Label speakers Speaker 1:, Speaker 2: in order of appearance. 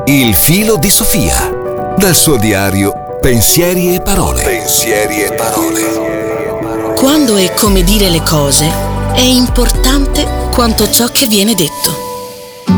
Speaker 1: Il filo di Sofia. Dal suo diario Pensieri e parole. Pensieri e parole.
Speaker 2: Quando e come dire le cose è importante quanto ciò che viene detto.